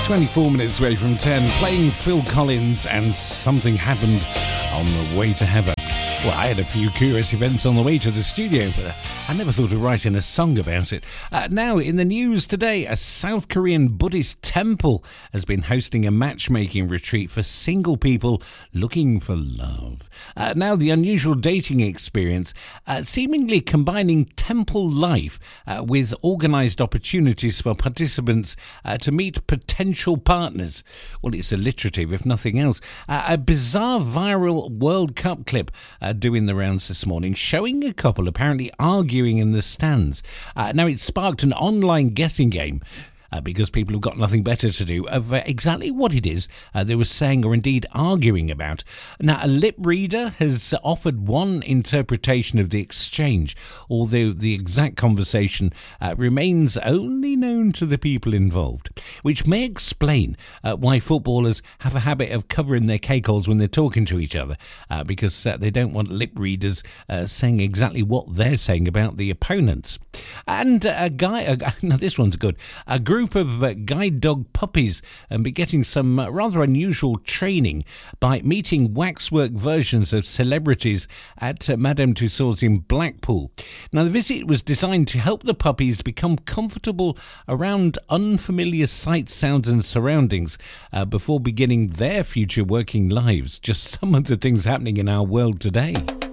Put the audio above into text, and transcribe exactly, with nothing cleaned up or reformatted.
twenty-four minutes away from ten, playing Phil Collins and Something Happened on the Way to Heaven. Well, I had a few curious events on the way to the studio, but I never thought of writing a song about it. Uh, now, in the news today, a South Korean Buddhist temple has been hosting a matchmaking retreat for single people looking for love. Uh, now, the unusual dating experience, uh, seemingly combining temple life uh, with organised opportunities for participants uh, to meet potential partners. Well, it's alliterative, if nothing else. Uh, a bizarre viral World Cup clip uh, doing the rounds this morning, showing a couple apparently arguing in the stands. Uh, now, it sparked an online guessing game. Uh, because people have got nothing better to do, of uh, exactly what it is uh, they were saying or indeed arguing about. Now, a lip reader has offered one interpretation of the exchange, although the exact conversation uh, remains only known to the people involved, which may explain uh, why footballers have a habit of covering their cake-holes when they're talking to each other, uh, because uh, they don't want lip readers uh, saying exactly what they're saying about the opponents. And uh, a guy, uh, now this one's good, a group group of uh, guide dog puppies and be getting some uh, rather unusual training by meeting waxwork versions of celebrities at uh, Madame Tussauds in Blackpool. Now, the visit was designed to help the puppies become comfortable around unfamiliar sights, sounds and surroundings uh, before beginning their future working lives. Just some of the things happening in our world today.